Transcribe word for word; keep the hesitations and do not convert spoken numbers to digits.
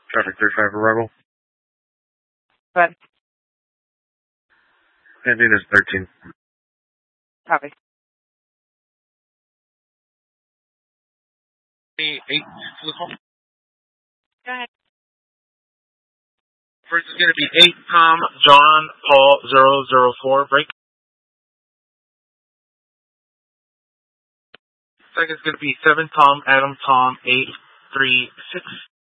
Traffic thirty-five arrival. But Ending is thirteen. copy. Eight to the call. Go ahead. First is going to be eight Tom John Paul zero zero four break. Second is going to be seven Tom Adam Tom eight three six.